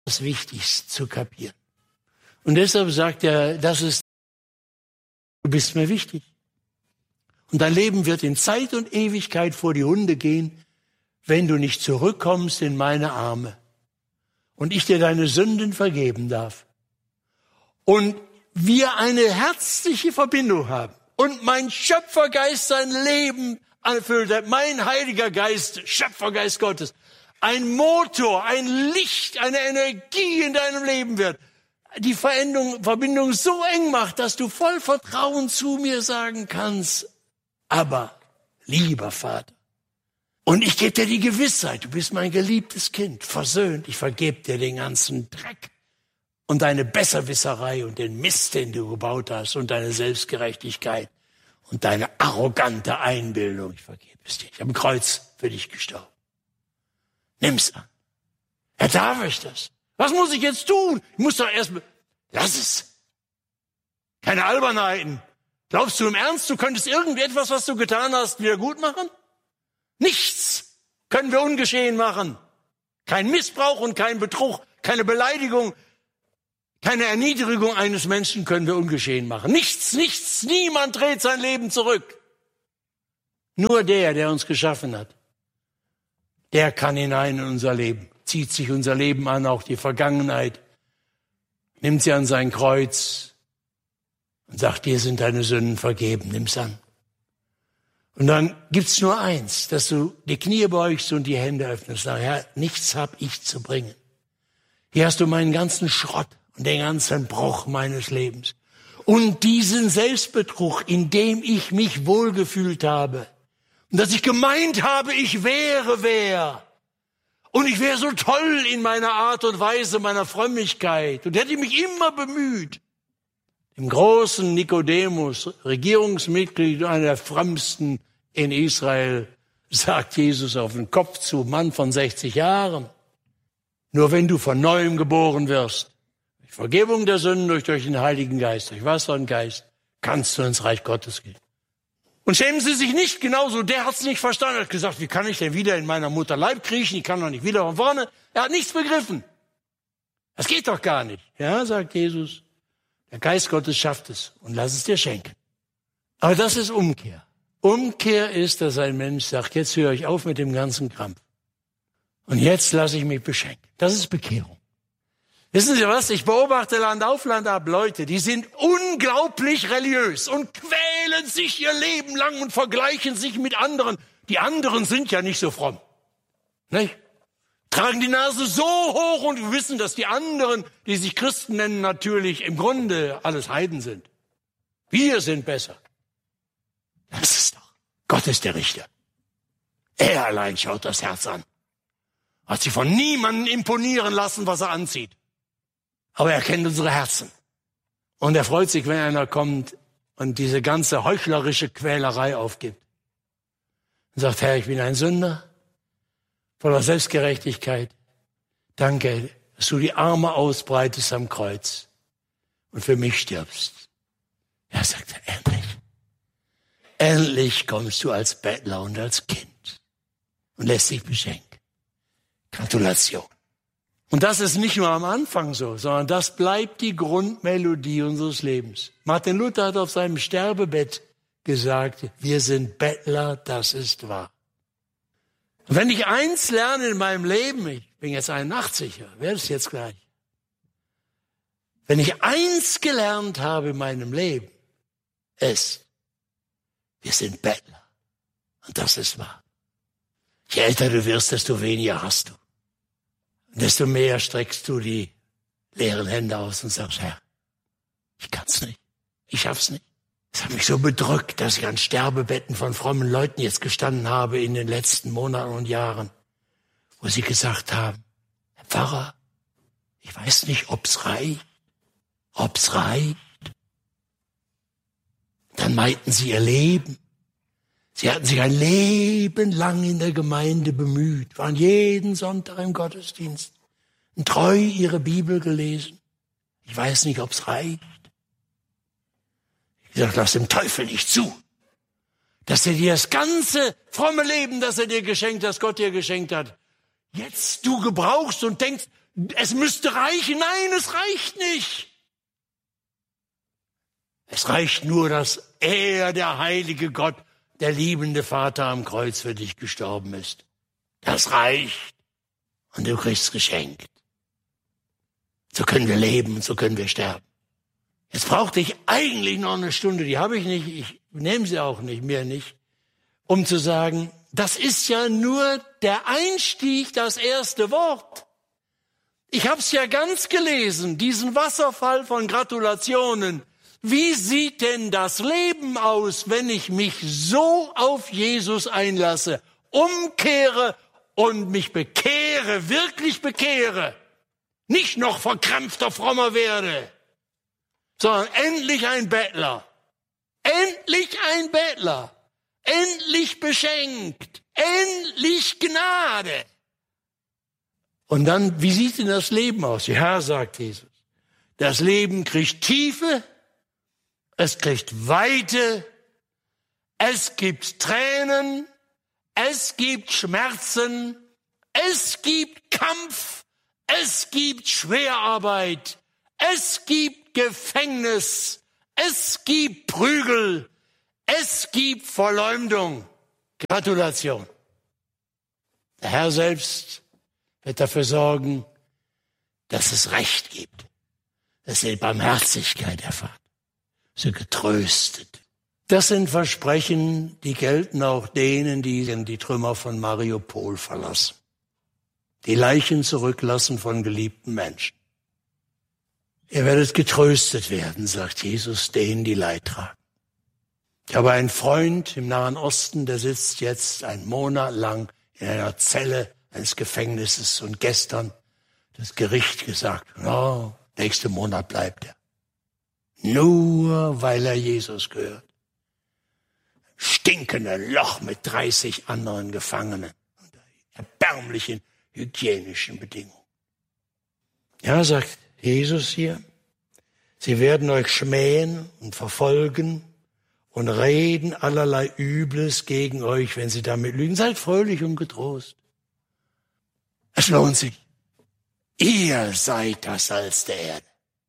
das Wichtigste zu kapieren. Und deshalb sagt er, du bist mir wichtig. Und dein Leben wird in Zeit und Ewigkeit vor die Hunde gehen, wenn du nicht zurückkommst in meine Arme und ich dir deine Sünden vergeben darf. Und wir eine herzliche Verbindung haben und mein Schöpfergeist sein Leben erfüllt, mein Heiliger Geist, Schöpfergeist Gottes, ein Motor, ein Licht, eine Energie in deinem Leben wird, die Verbindung so eng macht, dass du voll Vertrauen zu mir sagen kannst, aber lieber Vater, und ich gebe dir die Gewissheit, du bist mein geliebtes Kind, versöhnt, ich vergebe dir den ganzen Dreck und deine Besserwisserei und den Mist, den du gebaut hast und deine Selbstgerechtigkeit und deine arrogante Einbildung. Ich vergebe es dir. Ich habe am Kreuz für dich gestorben. Nimm's an. Ja, darf ich das? Was muss ich jetzt tun? Ich muss doch lass es. Keine Albernheiten. Glaubst du im Ernst, du könntest irgendetwas, was du getan hast, wieder gut machen? Nichts können wir ungeschehen machen. Kein Missbrauch und kein Betrug, keine Beleidigung, keine Erniedrigung eines Menschen können wir ungeschehen machen. Nichts, niemand dreht sein Leben zurück. Nur der uns geschaffen hat, der kann hinein in unser Leben, zieht sich unser Leben an, auch die Vergangenheit, nimmt sie an sein Kreuz und sagt, dir sind deine Sünden vergeben, nimm's an. Und dann gibt's nur eins, dass du die Knie beugst und die Hände öffnest. Sag, Herr, nichts hab ich zu bringen. Hier hast du meinen ganzen Schrott und den ganzen Bruch meines Lebens. Und diesen Selbstbetrug, in dem ich mich wohlgefühlt habe. Und dass ich gemeint habe, ich wäre wer. Und ich wäre so toll in meiner Art und Weise, meiner Frömmigkeit. Und hätte mich immer bemüht. Dem großen Nikodemus, Regierungsmitglied, einer der frömmsten in Israel, sagt Jesus auf den Kopf zu, Mann von 60 Jahren. Nur wenn du von Neuem geboren wirst, durch Vergebung der Sünden, durch den Heiligen Geist, durch Wasser und Geist, kannst du ins Reich Gottes gehen. Und schämen Sie sich nicht, genauso, der hat's nicht verstanden, er hat gesagt, wie kann ich denn wieder in meiner Mutter Leib kriechen, ich kann doch nicht wieder von vorne. Er hat nichts begriffen. Das geht doch gar nicht. Ja, sagt Jesus, der Geist Gottes schafft es und lass es dir schenken. Aber das ist Umkehr. Umkehr ist, dass ein Mensch sagt, jetzt höre ich auf mit dem ganzen Krampf. Und jetzt lasse ich mich beschenken. Das ist Bekehrung. Wissen Sie was? Ich beobachte Land auf, Land ab Leute, die sind unglaublich religiös und quälen sich ihr Leben lang und vergleichen sich mit anderen. Die anderen sind ja nicht so fromm. Nicht? Tragen die Nase so hoch und wissen, dass die anderen, die sich Christen nennen, natürlich im Grunde alles Heiden sind. Wir sind besser. Das ist doch. Gott ist der Richter. Er allein schaut das Herz an. Hat sich von niemandem imponieren lassen, was er anzieht. Aber er kennt unsere Herzen. Und er freut sich, wenn einer kommt und diese ganze heuchlerische Quälerei aufgibt. Und sagt, Herr, ich bin ein Sünder, voller Selbstgerechtigkeit. Danke, dass du die Arme ausbreitest am Kreuz und für mich stirbst. Er sagt, endlich. Endlich kommst du als Bettler und als Kind und lässt dich beschenken. Gratulation. Und das ist nicht nur am Anfang so, sondern das bleibt die Grundmelodie unseres Lebens. Martin Luther hat auf seinem Sterbebett gesagt, wir sind Bettler, das ist wahr. Und wenn ich eins lerne in meinem Leben, ich bin jetzt 81, werde es jetzt gleich. Wenn ich eins gelernt habe in meinem Leben, ist, wir sind Bettler. Und das ist wahr. Je älter du wirst, desto weniger hast du. Und desto mehr streckst du die leeren Hände aus und sagst, Herr, ich kann's nicht. Ich schaff's nicht. Es hat mich so bedrückt, dass ich an Sterbebetten von frommen Leuten jetzt gestanden habe in den letzten Monaten und Jahren, wo sie gesagt haben, Herr Pfarrer, ich weiß nicht, ob's reicht. Dann meinten sie ihr Leben. Sie hatten sich ein Leben lang in der Gemeinde bemüht, waren jeden Sonntag im Gottesdienst und treu ihre Bibel gelesen. Ich weiß nicht, ob's reicht. Ich sage, lass dem Teufel nicht zu, dass er dir das ganze fromme Leben, das er dir geschenkt hat, das Gott dir geschenkt hat, jetzt du gebrauchst und denkst, es müsste reichen. Nein, es reicht nicht. Es reicht nur, dass er, der heilige Gott, der liebende Vater am Kreuz für dich gestorben ist. Das reicht. Und du kriegst geschenkt. So können wir leben und so können wir sterben. Jetzt brauchte ich eigentlich noch eine Stunde, die habe ich nicht, ich nehme sie auch nicht, mehr nicht, um zu sagen, das ist ja nur der Einstieg, das erste Wort. Ich habe es ja ganz gelesen, diesen Wasserfall von Gratulationen. Wie sieht denn das Leben aus, wenn ich mich so auf Jesus einlasse, umkehre und mich bekehre, wirklich bekehre? Nicht noch verkrampfter Frommer werde, sondern endlich ein Bettler. Endlich ein Bettler. Endlich beschenkt. Endlich Gnade. Und dann, wie sieht denn das Leben aus? Ja, sagt Jesus. Das Leben kriegt Tiefe, es kriegt Weite, es gibt Tränen, es gibt Schmerzen, es gibt Kampf, es gibt Schwerarbeit, es gibt Gefängnis, es gibt Prügel, es gibt Verleumdung. Gratulation. Der Herr selbst wird dafür sorgen, dass es Recht gibt, dass ihr Barmherzigkeit erfahrt, so getröstet. Das sind Versprechen, die gelten auch denen, die die Trümmer von Mariupol verlassen, die Leichen zurücklassen von geliebten Menschen. Ihr werdet getröstet werden, sagt Jesus, denen, die Leid tragen. Ich habe einen Freund im Nahen Osten, der sitzt jetzt einen Monat lang in einer Zelle eines Gefängnisses und gestern das Gericht gesagt, oh, nächsten Monat bleibt er. Nur weil er Jesus gehört. Stinkende Loch mit 30 anderen Gefangenen unter erbärmlichen hygienischen Bedingungen. Ja, sagt Jesus hier, sie werden euch schmähen und verfolgen und reden allerlei Übles gegen euch, wenn sie damit lügen. Seid fröhlich und getrost. Es lohnt sich. Ihr seid das Salz der Erde.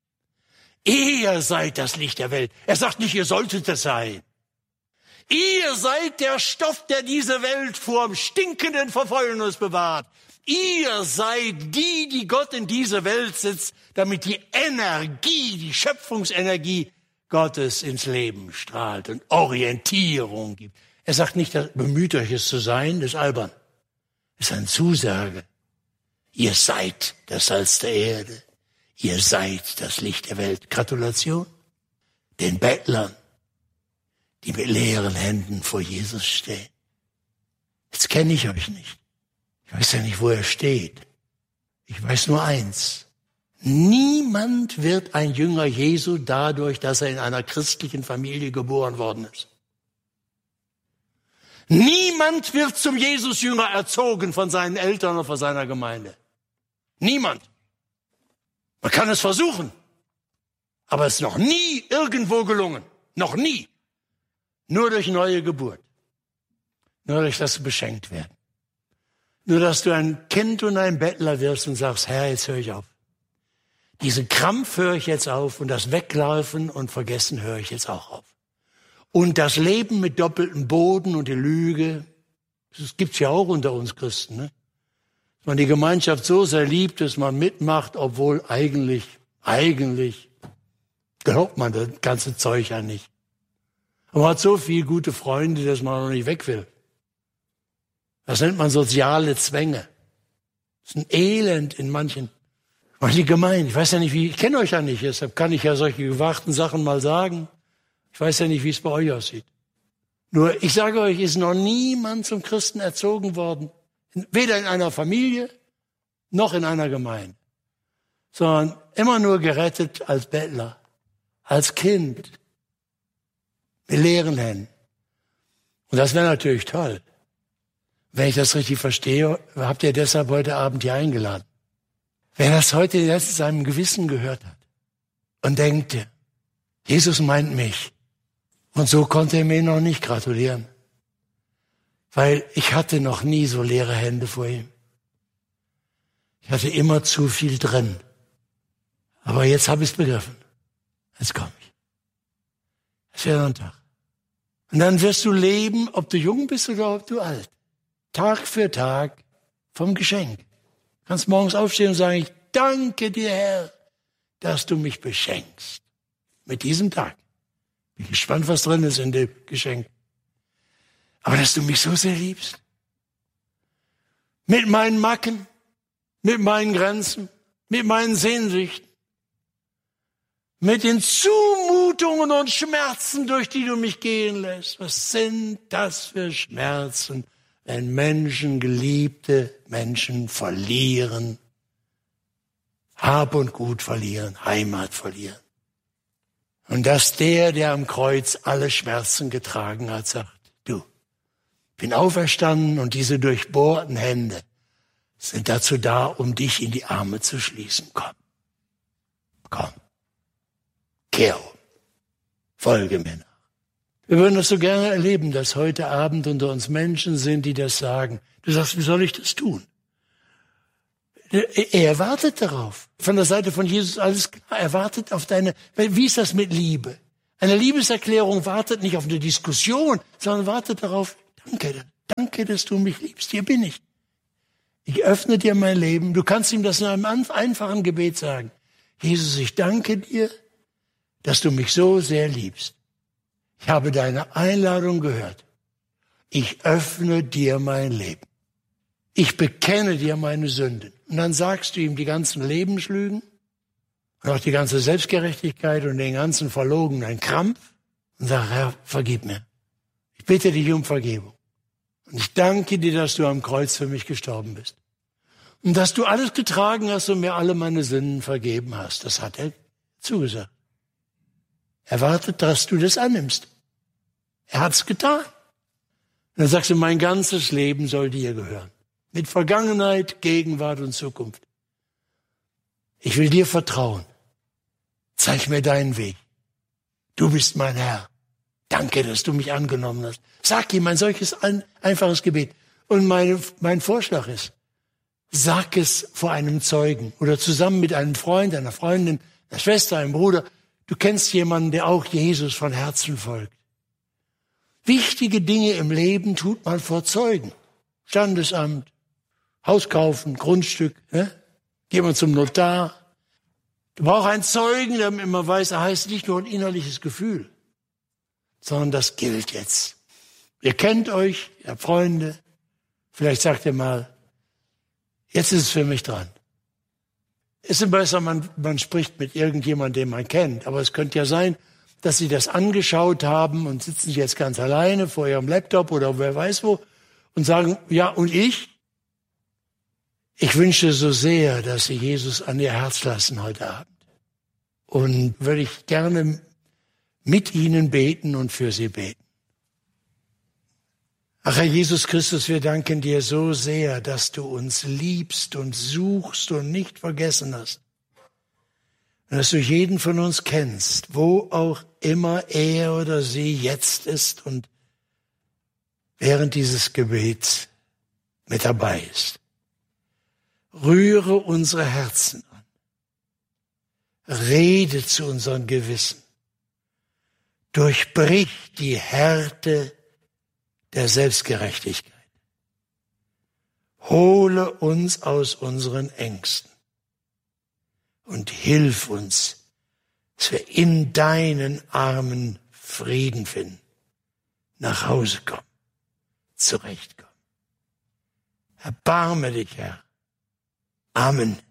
Ihr seid das Licht der Welt. Er sagt nicht, ihr solltet es sein. Ihr seid der Stoff, der diese Welt vor dem stinkenden Verfäulnis bewahrt. Ihr seid die Gott in diese Welt setzt, damit die Energie, die Schöpfungsenergie Gottes ins Leben strahlt und Orientierung gibt. Er sagt nicht, bemüht euch es zu sein, das ist albern. Das ist eine Zusage. Ihr seid das Salz der Erde. Ihr seid das Licht der Welt. Gratulation den Bettlern, die mit leeren Händen vor Jesus stehen. Jetzt kenne ich euch nicht. Ich weiß ja nicht, wo er steht. Ich weiß nur eins. Niemand wird ein Jünger Jesu dadurch, dass er in einer christlichen Familie geboren worden ist. Niemand wird zum Jesus-Jünger erzogen von seinen Eltern oder von seiner Gemeinde. Niemand. Man kann es versuchen, aber es ist noch nie irgendwo gelungen. Noch nie. Nur durch neue Geburt. Nur durch das beschenkt werden. Nur, dass du ein Kind und ein Bettler wirst und sagst, Herr, jetzt höre ich auf. Diesen Krampf höre ich jetzt auf und das Weglaufen und Vergessen höre ich jetzt auch auf. Und das Leben mit doppeltem Boden und die Lüge, das gibt's ja auch unter uns Christen, ne? Dass man die Gemeinschaft so sehr liebt, dass man mitmacht, obwohl eigentlich glaubt man das ganze Zeug ja nicht. Aber man hat so viele gute Freunde, dass man noch nicht weg will. Das nennt man soziale Zwänge. Das ist ein Elend in manchen Gemeinden. Ich weiß ja nicht, ich kenne euch ja nicht, deshalb kann ich ja solche gewagten Sachen mal sagen. Ich weiß ja nicht, wie es bei euch aussieht. Nur, ich sage euch, ist noch niemand zum Christen erzogen worden. Weder in einer Familie, noch in einer Gemeinde. Sondern immer nur gerettet als Bettler, als Kind, mit leeren Händen. Und das wäre natürlich toll. Wenn ich das richtig verstehe, habt ihr deshalb heute Abend hier eingeladen. Wer das heute jetzt seinem Gewissen gehört hat und denkt, Jesus meint mich. Und so konnte er mir noch nicht gratulieren. Weil ich hatte noch nie so leere Hände vor ihm. Ich hatte immer zu viel drin. Aber jetzt habe ich es begriffen. Jetzt komme ich. Es wird ein Tag. Und dann wirst du leben, ob du jung bist oder ob du alt. Tag für Tag vom Geschenk. Du kannst morgens aufstehen und sagen, ich danke dir, Herr, dass du mich beschenkst. Mit diesem Tag. Bin gespannt, was drin ist in dem Geschenk. Aber dass du mich so sehr liebst. Mit meinen Macken, mit meinen Grenzen, mit meinen Sehnsüchten, mit den Zumutungen und Schmerzen, durch die du mich gehen lässt. Was sind das für Schmerzen, wenn Menschen, geliebte Menschen verlieren, Hab und Gut verlieren, Heimat verlieren. Und dass der am Kreuz alle Schmerzen getragen hat, sagt, du, bin auferstanden und diese durchbohrten Hände sind dazu da, um dich in die Arme zu schließen. Komm, komm, kehr um, folge mir nach. Wir würden das so gerne erleben, dass heute Abend unter uns Menschen sind, die das sagen. Du sagst, wie soll ich das tun? Er wartet darauf. Von der Seite von Jesus alles klar. Er wartet auf deine, wie ist das mit Liebe? Eine Liebeserklärung wartet nicht auf eine Diskussion, sondern wartet darauf, danke, dass du mich liebst. Hier bin ich. Ich öffne dir mein Leben. Du kannst ihm das in einem einfachen Gebet sagen. Jesus, ich danke dir, dass du mich so sehr liebst. Ich habe deine Einladung gehört. Ich öffne dir mein Leben. Ich bekenne dir meine Sünden. Und dann sagst du ihm die ganzen Lebenslügen und auch die ganze Selbstgerechtigkeit und den ganzen verlogenen Krampf und sag, Herr, vergib mir. Ich bitte dich um Vergebung. Und ich danke dir, dass du am Kreuz für mich gestorben bist. Und dass du alles getragen hast und mir alle meine Sünden vergeben hast. Das hat er zugesagt. Er wartet, dass du das annimmst. Er hat's getan. Und dann sagst du, mein ganzes Leben soll dir gehören. Mit Vergangenheit, Gegenwart und Zukunft. Ich will dir vertrauen. Zeig mir deinen Weg. Du bist mein Herr. Danke, dass du mich angenommen hast. Sag ihm ein solches einfaches Gebet. Und mein Vorschlag ist, sag es vor einem Zeugen oder zusammen mit einem Freund, einer Freundin, einer Schwester, einem Bruder. Du kennst jemanden, der auch Jesus von Herzen folgt. Wichtige Dinge im Leben tut man vor Zeugen. Standesamt, Haus kaufen, Grundstück, gehen wir zum Notar. Du brauchst einen Zeugen, der immer weiß, er heißt nicht nur ein innerliches Gefühl, sondern das gilt jetzt. Ihr kennt euch, ihr habt Freunde. Vielleicht sagt ihr mal, jetzt ist es für mich dran. Es ist besser, man spricht mit irgendjemandem, den man kennt. Aber es könnte ja sein, dass sie das angeschaut haben und sitzen jetzt ganz alleine vor ihrem Laptop oder wer weiß wo und sagen, ja, und ich? Ich wünsche so sehr, dass Sie Jesus an Ihr Herz lassen heute Abend. Und würde ich gerne mit Ihnen beten und für Sie beten. Ach Herr Jesus Christus, wir danken dir so sehr, dass du uns liebst und suchst und nicht vergessen hast. Und dass du jeden von uns kennst, wo auch immer er oder sie jetzt ist und während dieses Gebets mit dabei ist. Rühre unsere Herzen an. Rede zu unserem Gewissen. Durchbrich die Härte der Selbstgerechtigkeit. Hole uns aus unseren Ängsten und hilf uns, dass wir in deinen Armen Frieden finden, nach Hause kommen, zurechtkommen. Erbarme dich, Herr. Amen.